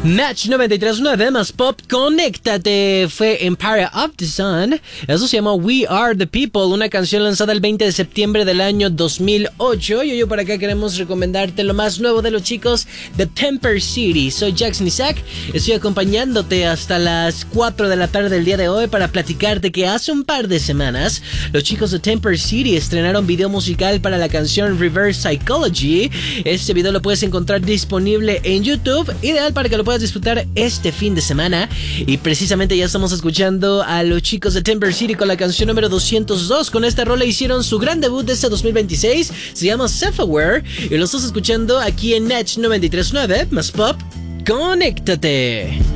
Match 93.9 más pop, conéctate. Fue Empire of the Sun. Eso se llama We Are the People, una canción lanzada el 20 de septiembre del año 2008. Y yo por acá queremos recomendarte lo más nuevo de los chicos de Temper City. Soy Jackson Isaac, estoy acompañándote hasta las 4 de la tarde del día de hoy para platicarte que hace un par de semanas los chicos de Temper City estrenaron video musical para la canción Reverse Psychology. Este video lo puedes encontrar disponible en YouTube, ideal para que lo puedas disfrutar este fin de semana. Y precisamente ya estamos escuchando a los chicos de Temper City con la canción número 202. Con esta rola hicieron su gran debut de este 2026, se llama Self-Aware, y lo estás escuchando aquí en Match 93.9 más pop, conéctate.